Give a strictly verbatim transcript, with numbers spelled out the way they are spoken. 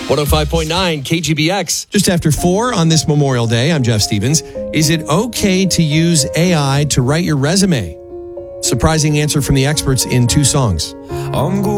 one oh five point nine K G B X. Just after four on this Memorial Day, I'm Jeff Stevens. Is it okay to use A I to write your resume? Surprising answer from the experts in two songs. I'm